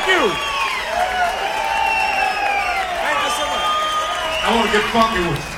Thank you. Thank you so much. I want to get funky with you.